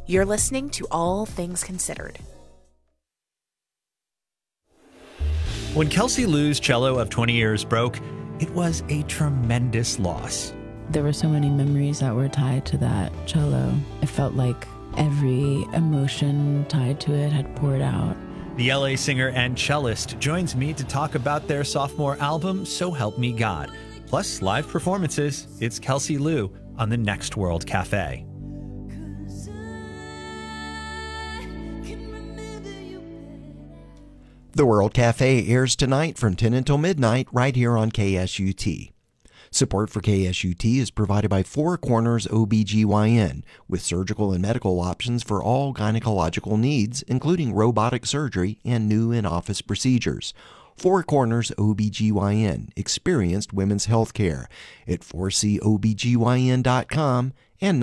You're listening to All Things Considered. When Kelsey Lu's cello of 20 years broke, it was a tremendous loss. There were so many memories that were tied to that cello. It felt like every emotion tied to it had poured out. The LA singer and cellist joins me to talk about their sophomore album, So Help Me God. Plus live performances. It's Kelsey Lu on the Next World Cafe. The World Cafe airs tonight from 10 until midnight right here on KSUT. Support for KSUT is provided by Four Corners OBGYN, with surgical and medical options for all gynecological needs, including robotic surgery and new in-office procedures. Four Corners OBGYN, experienced women's health care at 4COBGYN.com and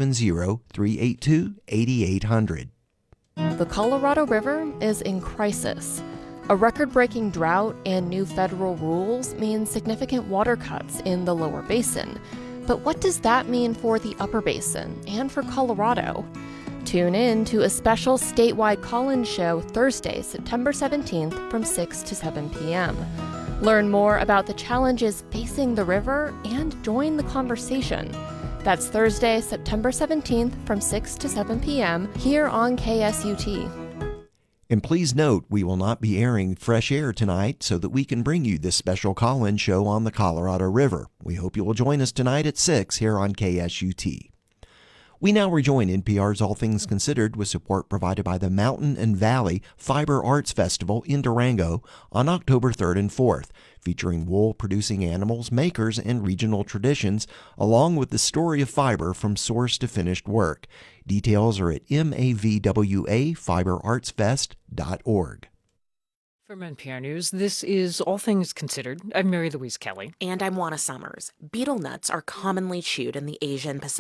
970-382-8800. The Colorado River is in crisis. A record-breaking drought and new federal rules mean significant water cuts in the lower basin. But what does that mean for the upper basin and for Colorado? Tune in to a special statewide call-in show Thursday, September 17th from 6 to 7 p.m. Learn more about the challenges facing the river and join the conversation. That's Thursday, September 17th from 6 to 7 p.m. here on KSUT. And please note, we will not be airing Fresh Air tonight so that we can bring you this special call-in show on the Colorado River. We hope you will join us tonight at 6 here on KSUT. We now rejoin NPR's All Things Considered with support provided by the Mountain and Valley Fiber Arts Festival in Durango on October 3rd and 4th, featuring wool-producing animals, makers, and regional traditions, along with the story of fiber from source to finished work. Details are at mavwafiberartsfest.org. From NPR News, this is All Things Considered. I'm Mary Louise Kelly. And I'm Juana Summers. Betel nuts are commonly chewed in the Asian Pacific.